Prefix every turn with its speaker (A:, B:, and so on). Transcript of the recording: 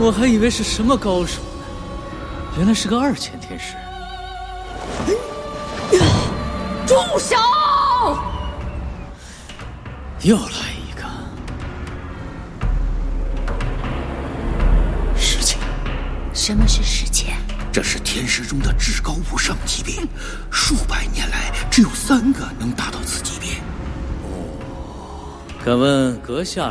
A: 我还以为是什么高手呢，原来是个2000天师。
B: 住手！
A: 又来一个10千。
B: 什么是10千？
C: 这是天师中的至高无上级别，数百年来只有3个能达到此级别。
A: 敢问阁下